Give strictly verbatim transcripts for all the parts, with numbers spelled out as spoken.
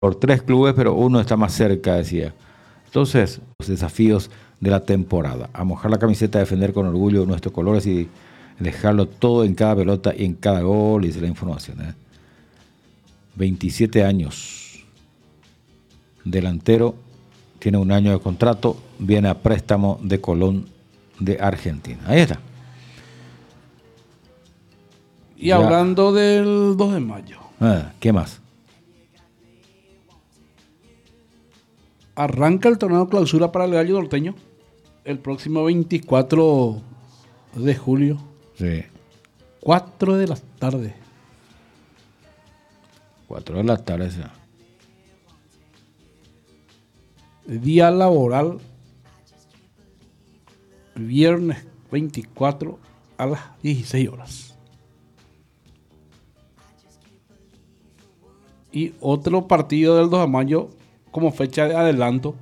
por tres clubes, pero uno está más cerca, decía. Entonces, los desafíos de la temporada. A mojar la camiseta, a defender con orgullo nuestros colores y dejarlo todo en cada pelota y en cada gol, dice la información. ¿eh? veintisiete años. Delantero, tiene un año de contrato, viene a préstamo de Colón de Argentina. Ahí está. Y ya. Hablando del dos de mayo. Ah, ¿qué más? Arranca el torneo clausura para el Gallo Norteño el próximo veinticuatro de julio. Sí. cuatro de la tarde. cuatro de la tarde, sí. Día laboral, viernes veinticuatro a las dieciséis horas. Y otro partido del dos de mayo como fecha de adelanto.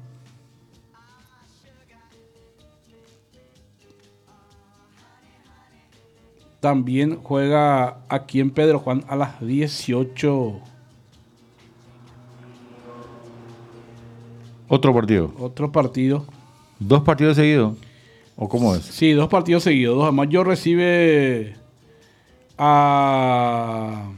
También juega aquí en Pedro Juan a las dieciocho. Otro partido. Otro partido. ¿Dos partidos seguidos? ¿O cómo es? Sí, dos partidos seguidos. dos de mayo recibe a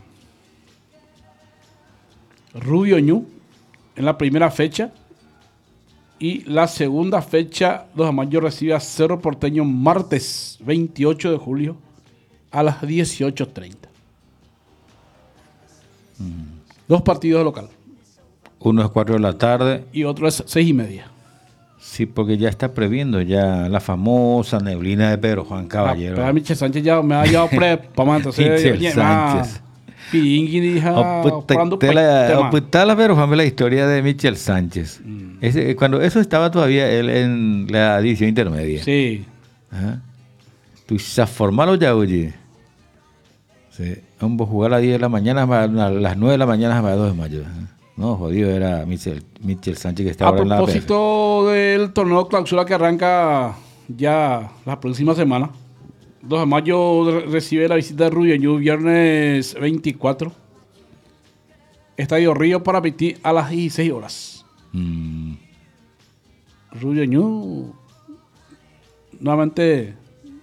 Rubio Ñu en la primera fecha. Y la segunda fecha, dos de mayo recibe a Cerro Porteño martes veintiocho de julio a las dieciocho treinta. Mm. Dos partidos local. Uno es cuatro de la tarde. Y otro es seis y media. Sí, porque ya está previendo ya la famosa neblina de Pedro Juan Caballero. Pero Michel Sánchez ya me ha llevado prepa, entonces Michel Sánchez. Está la Pedro Juan, la historia de Michel Sánchez. Mm. Ese, cuando eso estaba todavía él en la división intermedia. Sí. Ajá. Tú se formaron ya, oye. Sí. Vamos a jugar a las diez de la mañana, a las nueve de la mañana, a las dos de mayo. Ajá. No, jodido, era Michel, Michel Sánchez que está ahora en la A P F. A propósito del torneo clausura que arranca ya la próxima semana, dos de mayo recibe la visita de Rubio Ñu, viernes veinticuatro. Estadio Río Parapití a las dieciséis horas. Mm. Rubio Ñu nuevamente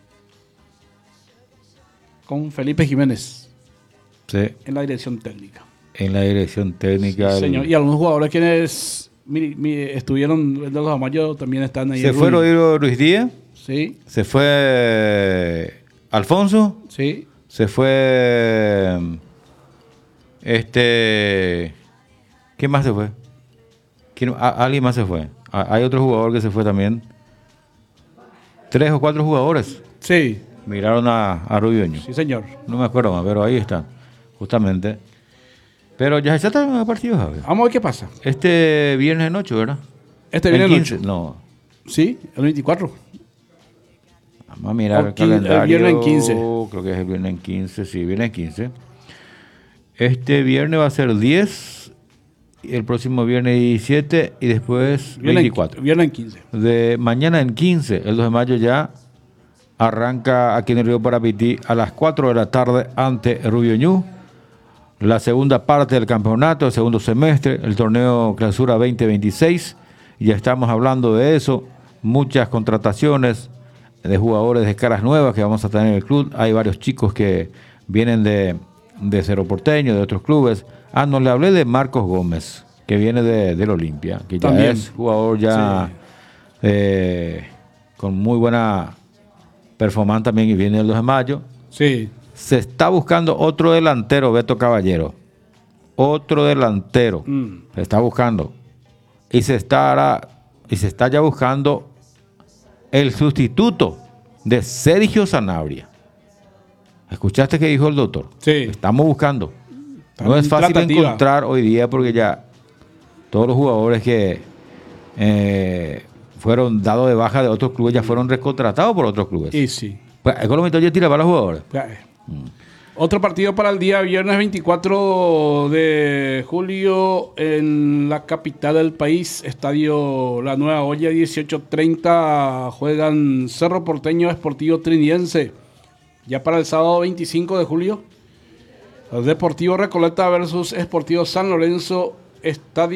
con Felipe Jiménez, sí, en la dirección técnica. En la dirección técnica. Sí, señor. Y algunos jugadores quienes mi, mi, estuvieron el de los Amayo también están ahí. Se fue Rodrigo Ruiz Díaz. Sí. Se fue Alfonso. Sí. Se fue este. ¿Quién más se fue? ¿Quién, a, alguien más se fue. A, hay otro jugador que se fue también. Tres o cuatro jugadores. Sí. Miraron a, a Rubio Ñu. Sí, señor. No me acuerdo más, pero ahí están. Justamente. Pero ya se tratan los partidos, Javier. Vamos a ver qué pasa. Este viernes en ocho, ¿verdad? Este viernes en quince, no. Sí, el veinticuatro. Vamos a mirar o el calendario. El viernes en quince. Creo que es el viernes en quince, sí, viernes en quince. Este viernes va a ser diez, el próximo viernes diecisiete y después viernes veinticuatro. En, viernes en quince. De mañana en quince, el dos de mayo ya arranca aquí en el Río Parapití a las cuatro de la tarde ante Rubio Ñu. La segunda parte del campeonato, el segundo semestre, el torneo Clausura veinte veintiséis. Ya estamos hablando de eso. Muchas contrataciones de jugadores de caras nuevas que vamos a tener en el club. Hay varios chicos que vienen de, de Cerro Porteño, de otros clubes. Ah, no, le hablé de Marcos Gómez, que viene de, del Olimpia, que ya También. es jugador ya sí. eh, con muy buena performance también y viene el dos de mayo. Sí. Se está buscando otro delantero, Beto Caballero. Otro delantero. Mm. Se está buscando. Y se está, y se está ya buscando el sustituto de Sergio Sanabria. ¿Escuchaste qué dijo el doctor? Sí. Estamos buscando. No es fácil tratativa. encontrar hoy día porque ya todos los jugadores que eh, fueron dados de baja de otros clubes ya fueron recontratados por otros clubes. Y sí. Pues, ¿es lo que tira para los jugadores? Mm. Otro partido para el día viernes veinticuatro de julio en la capital del país, Estadio La Nueva Olla, dieciocho treinta, juegan Cerro Porteño Sportivo Trinidense. Ya para el sábado veinticinco de julio, Deportivo Recoleta versus Sportivo San Lorenzo Estadio